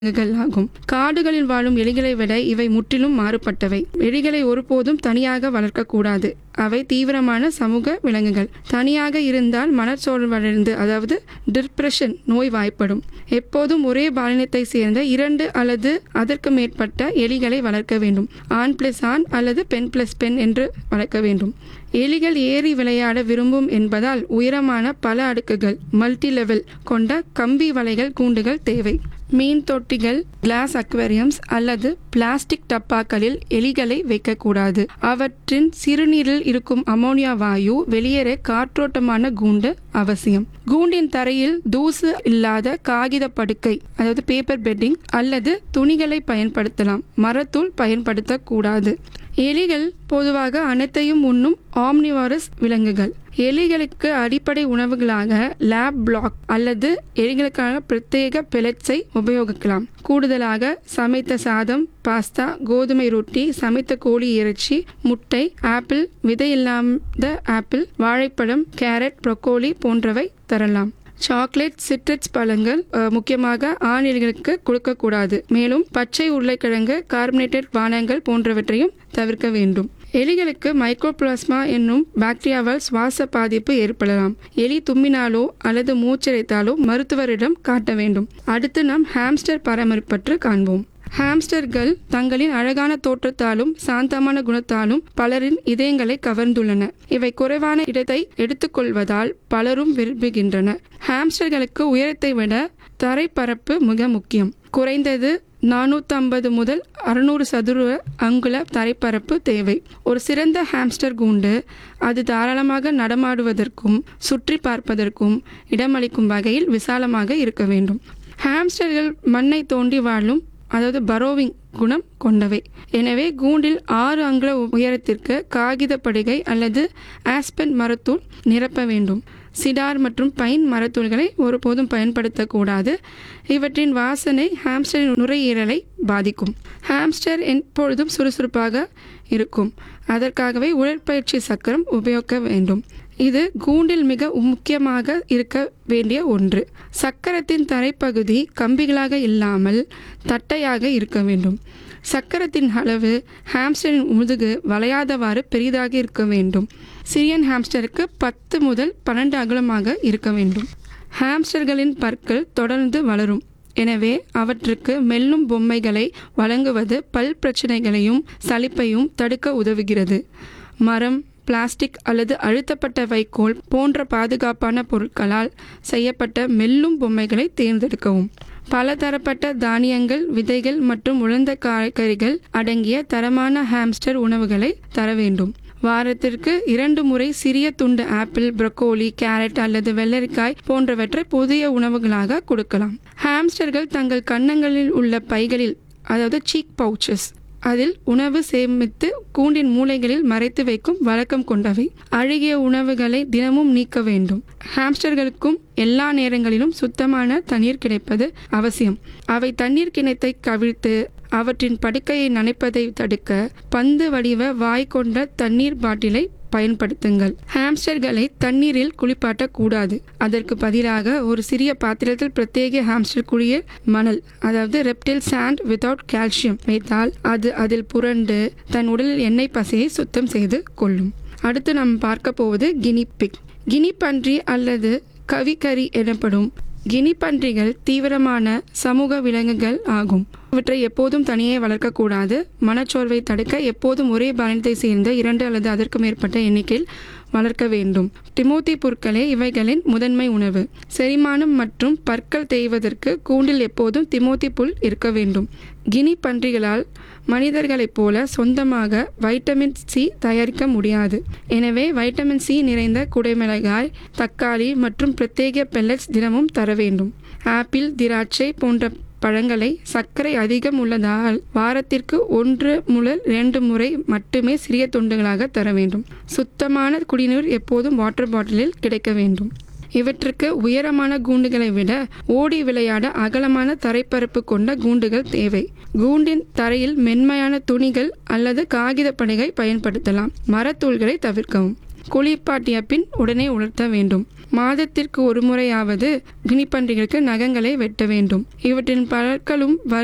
விலங்குகள் ஆகும். காடுகளில் வாழும் எலிகளை விட இவை முற்றிலும் மாறுபட்டவை. எலிகளை ஒருபோதும் தனியாக வளர்க்கக்கூடாது. அவை தீவிரமான சமூக விலங்குகள். தனியாக இருந்தால் மனச்சோர்வடைந்து அதாவது டிப்ரெஷன் நோய் வாய்ப்படும். எப்போதும் ஒரே பாலினத்தை சேர்ந்த 2 அல்லது அதற்கு மேற்பட்ட எலிகளை வளர்க்க வேண்டும். ஆண் பிளஸ் ஆண் அல்லது பெண் பிளஸ் பெண் என்று வளர்க்க வேண்டும். எலிகள் ஏறி விளையாட விரும்பும் என்பதால் உயரமான பல அடுக்குகள் மல்டி லெவல் கொண்ட கம்பி வலைகள் கூண்டுகள் தேவை. மீன் தொட்டிகள், கிளாஸ் அக்வேரியம்ஸ் அல்லது பிளாஸ்டிக் டப்பாக்களில் எலிகளை வைக்கக்கூடாது. அவற்றின் சிறுநீரில் இருக்கும் அமோனியா வாயு வெளியேற காற்றோட்டமான கூண்டு அவசியம். கூண்டின் தரையில் தூசு இல்லாத காகித படுக்கை அதாவது பேப்பர் பெட்டிங் அல்லது துணிகளை பயன்படுத்தலாம். மரத்தூள் பயன்படுத்தக்கூடாது. எலிகள் பொதுவாக அனைத்தையும் உண்ணும் ஆம்னிவாரஸ் விலங்குகள். எலிகளுக்கு அடிப்படை உணவுகளாக லேப் பிளாக் அல்லது எலிகளுக்கான பிரத்யேக பெலட்ஸை உபயோகிக்கலாம். கூடுதலாக சமைத்த சாதம், பாஸ்தா, கோதுமை ரொட்டி, சமைத்த கோழி இறைச்சி, முட்டை, ஆப்பிள், விதையில்லாத ஆப்பிள், வாழைப்பழம், கேரட், ப்ரோக்கோலி போன்றவை தரலாம். சாக்லேட், சிட்ரஸ் பழங்கள் முக்கியமாக ஆண் எலிகளுக்கு கொடுக்கக்கூடாது. மேலும் பச்சை உருளைக்கிழங்கு, கார்பனேட்டட் பானங்கள் போன்றவற்றையும் தவிர்க்க வேண்டும். எலிகளுக்கு மைக்ரோபிளாஸ்மா என்னும் பாக்டீரியாவால் சுவாச பாதிப்பு ஏற்படலாம். எலி தும்மினாலோ அல்லது மூச்சரைத்தாலோ மருத்துவரிடம் காட்ட வேண்டும். அடுத்து நாம் ஹாம்ஸ்டர் பராமரிப்பு பற்றி காண்போம். ஹாம்ஸ்டர்கள் தங்களின் அழகான தோற்றத்தாலும் சாந்தமான குணத்தாலும் பலரின் இதயங்களை கவர்ந்துள்ளன. இவை குறைவான இடத்தை எடுத்துக்கொள்வதால் பலரும் விரும்புகின்றன. ஹாம்ஸ்டர்களுக்கு உயரத்தை விட தரைப்பரப்பு மிக முக்கியம். குறைந்தது 450 முதல் 600 சதுர அங்குல தரைப்பரப்பு தேவை. ஒரு சிறந்த ஹாம்ஸ்டர் கூண்டு அது தாராளமாக நடமாடுவதற்கும் சுற்றி பார்ப்பதற்கும் இடமளிக்கும் வகையில் விசாலமாக இருக்க வேண்டும். ஹாம்ஸ்டர்கள் மண்ணை தோண்டி வாழும் அதாவது பரோவிங் குணம் கொண்டவை. எனவே கூண்டில் 6 அங்குல உயரத்திற்கு காகித படுகை அல்லது ஆஸ்பென் மரத்தூள் நிரப்ப வேண்டும். சிடார் மற்றும் பைன் மரத்தூள்களை ஒருபோதும் பயன்படுத்தக்கூடாது. இவற்றின் வாசனை ஹாம்ஸ்டரின் நுரையீரலை பாதிக்கும். ஹாம்ஸ்டர் எப்பொழுதும் சுறுசுறுப்பாக இருக்கும். அதற்காகவே உடற்பயிற்சி சக்கரம் உபயோகிக்க வேண்டும். இது கூண்டில் மிக முக்கியமாக இருக்க வேண்டிய ஒன்று. சக்கரத்தின் தரைப்பகுதி கம்பிகளாக இல்லாமல் தட்டையாக இருக்க வேண்டும். சக்கரத்தின் அளவு ஹாம்ஸ்டரின் முதுகு வளையாதவாறு பெரிதாக இருக்க வேண்டும். சிரியன் ஹாம்ஸ்டருக்கு 10 முதல் 12 அகலமாக இருக்க வேண்டும். ஹாம்ஸ்டர்களின் பற்கள் தொடர்ந்து வளரும். எனவே அவற்றுக்கு மெல்லும் பொம்மைகளை வழங்குவது பல் பிரச்சனைகளையும் சலிப்பையும் தடுக்க உதவுகிறது. மரம், பிளாஸ்டிக் அல்லது அழுத்தப்பட்ட வைக்கோல் போன்ற பாதுகாப்பான பொருட்களால் செய்யப்பட்ட மெல்லும் பொம்மைகளை தேர்ந்தெடுக்கவும். பலதரப்பட்ட தானியங்கள், விதைகள் மற்றும் உலர்ந்த காய்கறிகள் அடங்கிய தரமான ஹாம்ஸ்டர் உணவுகளை தர வேண்டும். வாரத்திற்கு 2 முறை சிறிய துண்டு ஆப்பிள், ப்ரோக்கோலி, கேரட் அல்லது வெள்ளரிக்காய் போன்றவற்றை புதிய உணவுகளாக கொடுக்கலாம். ஹாம்ஸ்டர்கள் தங்கள் கன்னங்களில் உள்ள பைகளில் அதாவது சீக் பவுச்சஸ் அதில் உணவு சேமித்து கூண்டின் மூலைகளில் மறைத்து வைக்கும் வழக்கம் கொண்டவை. அழுகிய உணவுகளை தினமும் நீக்க வேண்டும். ஹாம்ஸ்டர்களுக்கும் எல்லா நேரங்களிலும் சுத்தமான தண்ணீர் கிடைப்பது அவசியம். அவை தண்ணீர் கிணத்தை கவிழ்த்து அவற்றின் படுக்கையை நனைப்பதை தடுக்க பந்து வடிவ வாய் கொண்ட தண்ணீர் பாட்டிலை பயன்படுத்துங்கள். ஹாம்ஸ்டர்களை தண்ணீரில் குளிப்பாட்டக்கூடாது. அதற்கு பதிலாக ஒரு சிறிய பாத்திரத்தில் பிரத்யேக ஹாம்ஸ்டர் குளியல் மணல் அதாவது ரெப்டைல் சாண்ட் வித்தவுட் கால்சியம் வைத்தால் அது அதில் புரண்டு தன் உடலில் எண்ணெய் பசையை சுத்தம் செய்து கொள்ளும். அடுத்து நாம் பார்க்க போவது கினிபிக். கினிப்பன்றி அல்லது கவிக்கரி எனப்படும் கினிப்பன்றிகள் தீவிரமான சமூக விலங்குகள் ஆகும். இவற்றை எப்போதும் தனியே வளர்க்கக்கூடாது. மனச்சோர்வை தடுக்க எப்போதும் ஒரே பாலினத்தை சேர்ந்த 2 அல்லது அதற்கு மேற்பட்ட எண்ணிக்கையில் வளர்க்க வேண்டும். டிமோத்தி புற்களே இவைகளின் முதன்மை உணவு. செரிமானம் மற்றும் பற்கள் தேய்வதற்கு கூண்டில் எப்போதும் திமோத்தி புல் இருக்க வேண்டும். கினி பன்றிகளால் மனிதர்களைப் போல சொந்தமாக வைட்டமின் சி தயாரிக்க முடியாது. எனவே வைட்டமின் சி நிறைந்த குடைமிளகாய், தக்காளி மற்றும் பிரத்யேக பெல்லட்ஸ் தினமும் தர வேண்டும். ஆப்பிள், திராட்சை போன்ற பழங்களை சர்க்கரை அதிகம் உள்ளதால் வாரத்திற்கு 1 முதல் 2 முறை மட்டுமே சிறிய துண்டுகளாக தர வேண்டும். சுத்தமான குடிநீர் எப்போதும் வாட்டர் பாட்டிலில் கிடைக்க வேண்டும். இவற்றுக்கு உயரமான கூண்டுகளை விட ஓடி விளையாட அகலமான தரைப்பரப்பு கொண்ட கூண்டுகள் தேவை. கூண்டின் தரையில் மென்மையான துணிகள் அல்லது காகித பலகை பயன்படுத்தலாம். மரத்தூள்களை தவிர்க்கவும். குளிப்பாட்டிய பின் உடனே உலர்த்த வேண்டும். மாதத்திற்கு ஒரு முறையாவது கினிப்பன்றிகளுக்கு நகங்களை வெட்ட வேண்டும். இவற்றின் பற்களும்